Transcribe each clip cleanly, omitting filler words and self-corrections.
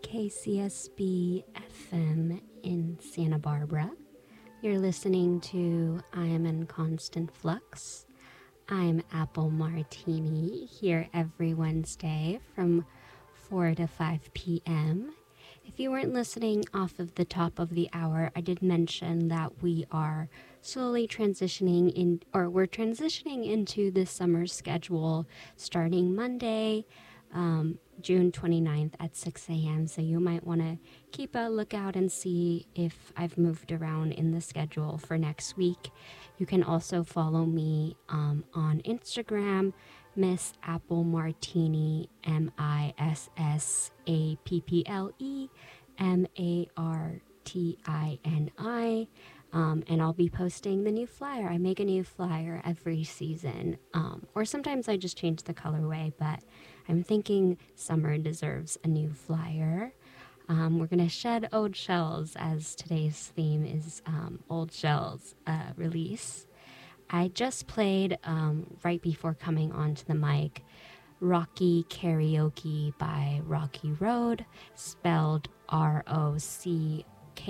KCSB FM in Santa Barbara. You're listening to I Am in Constant Flux. I'm Apple Martini here every Wednesday from 4 to 5 p.m. If you weren't listening off of the top of the hour, I did mention that we are slowly transitioning we're transitioning into the summer schedule starting Monday, June 29th at 6 a.m. So you might want to keep a lookout and see if I've moved around in the schedule for next week. You can also follow me on Instagram, Miss Apple Martini, MissAppleMartini. And I'll be posting the new flyer. I make a new flyer every season, or sometimes I just change the colorway, but I'm thinking summer deserves a new flyer. We're going to shed old shells, as today's theme is old shells release. I just played, right before coming onto the mic, Rocky Karaoke by Rocky Road, spelled Rockyerode.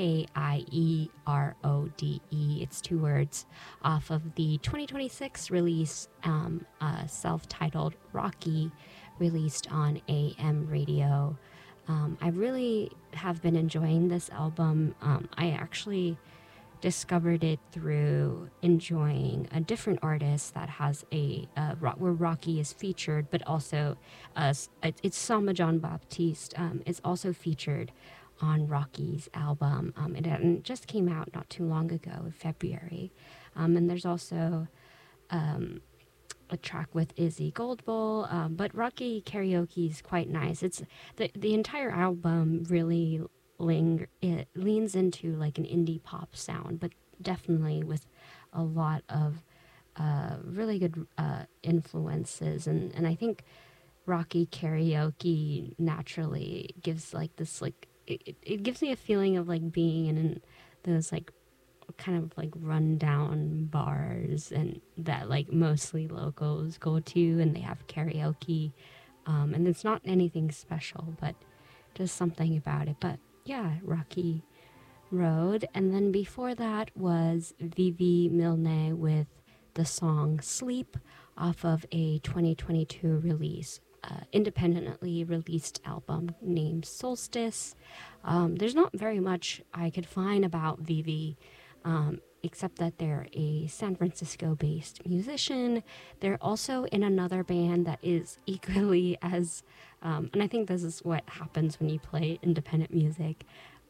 It's 2 words, off of the 2026 release, self-titled Rocky, released on AM radio. I really have been enjoying this album. I actually discovered it through enjoying a different artist that has where Rocky is featured, but also it's Sama John Baptiste. It's also featured on Rocky's album. It just came out not too long ago, in February. And there's also a track with Izzy Goldbowl, but Rocky Karaoke is quite nice. It's the entire album really it leans into like an indie pop sound, but definitely with a lot of really good influences, and I think Rocky Karaoke naturally gives like this like it gives me a feeling of like being in those like kind of like rundown bars and that like mostly locals go to, and they have karaoke, and it's not anything special, but just something about it. But yeah, Rocky Road. And then before that was Vivi Milne with the song Sleep, off of a 2022 release, independently released album named Solstice. There's not very much I could find about Vivi, except that they're a San Francisco-based musician. They're also in another band that is equally as, and I think this is what happens when you play independent music.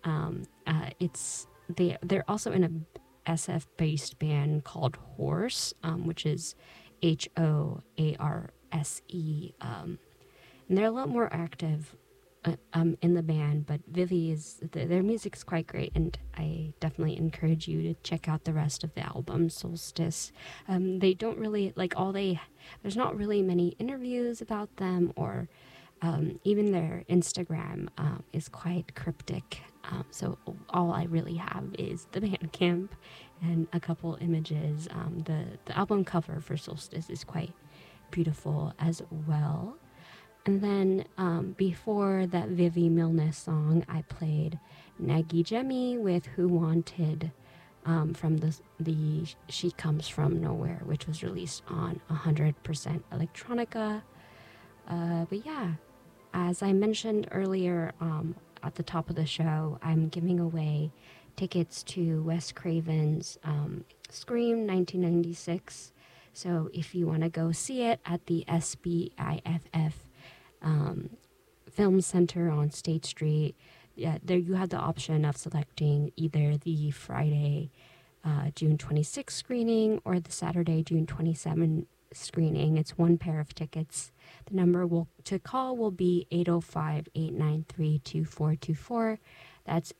They're also in a SF-based band called Horse, which is Hoarse. And they're a lot more active in the band, but Vivi their music's quite great, and I definitely encourage you to check out the rest of the album, Solstice. They don't really there's not really many interviews about them, or even their Instagram is quite cryptic. So all I really have is the Bandcamp and a couple images. The album cover for Solstice is quite beautiful as well. And then before that Vivi Milne song, I played Nagi Jemi with Who Wanted, from the She Comes From Nowhere, which was released on 100% Electronica. But yeah, as I mentioned earlier at the top of the show, I'm giving away tickets to Wes Craven's Scream 1996. So if you want to go see it at the SBIFF Film Center on State Street, there you have the option of selecting either the Friday, June 26th screening or the Saturday, June 27th screening. It's 1 pair of tickets. The number to call will be 805-893-2424. That's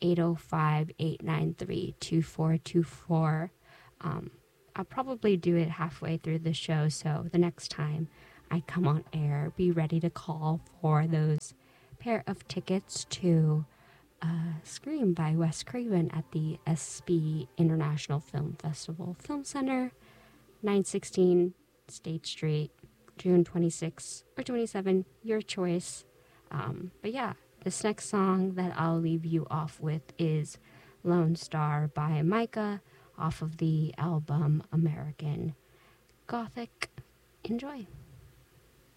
805-893-2424. I'll probably do it halfway through the show, so the next time I come on air, be ready to call for those pair of tickets to Scream by Wes Craven at the SB International Film Festival Film Center, 916 State Street, June 26 or 27, your choice. But yeah, This next song that I'll leave you off with is Lone Star by Micah off of the album American Gothic. Enjoy.